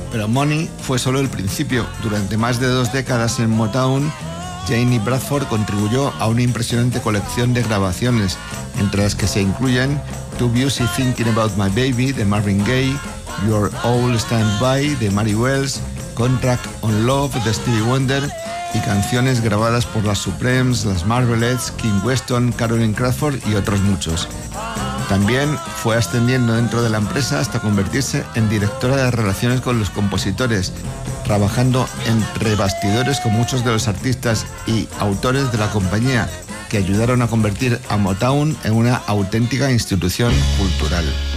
Pero Money fue solo el principio. Durante más de 2 décadas en Motown, Janie Bradford contribuyó a una impresionante colección de grabaciones, entre las que se incluyen Too Busy Thinking About My Baby de Marvin Gaye, Your All Stand By de Mary Wells, Contract on Love de Stevie Wonder y canciones grabadas por las Supremes, las Marvelettes, King Weston, Caroline Crawford y otros muchos. También fue ascendiendo dentro de la empresa hasta convertirse en directora de relaciones con los compositores, trabajando entre bastidores con muchos de los artistas y autores de la compañía, que ayudaron a convertir a Motown en una auténtica institución cultural.